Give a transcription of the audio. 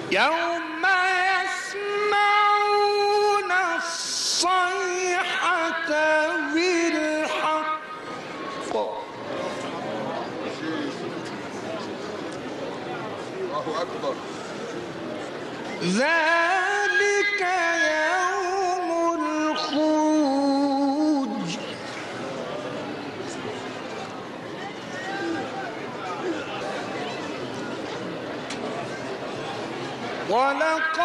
يوم يسمعون الصيحة بالحق الله أكبر. ذلك يوم الخروج ولقد